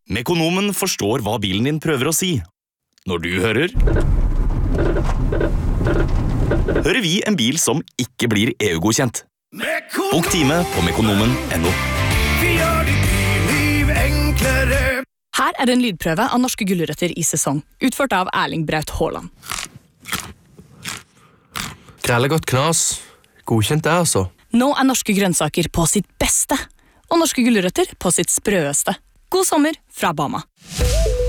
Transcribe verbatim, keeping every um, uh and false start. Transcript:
Mekonomen forstår hva bilen din prøver å si. Når du hører... Hører vi en bil som ikke blir E U-godkjent. Bok time på mekonomen punktum no. Vi gjør ditt liv enklere. Her er en lydprøve av norske gulrøtter i sesong, utført av Erling Braut Haaland. Grelle godt knas. Godkjent det, altså. Nå er norske grønnsaker på sitt beste, og norske gulrøtter på sitt sprøeste. God sommer fra Bama.